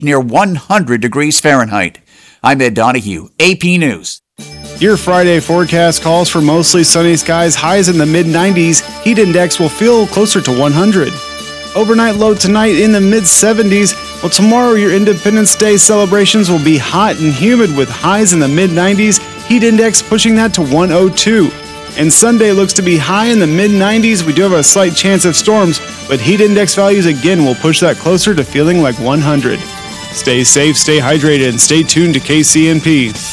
near 100 degrees Fahrenheit. I'm Ed Donahue, AP News. Your Friday forecast calls for mostly sunny skies, highs in the mid-90s. Heat index will feel closer to 100. Overnight low tonight in the mid-70s. Well, tomorrow your Independence Day celebrations will be hot and humid with highs in the mid-90s. Heat index pushing that to 102. And Sunday looks to be high in the mid-90s. We do have a slight chance of storms, but heat index values again will push that closer to feeling like 100. Stay safe, stay hydrated, and stay tuned to KCNP.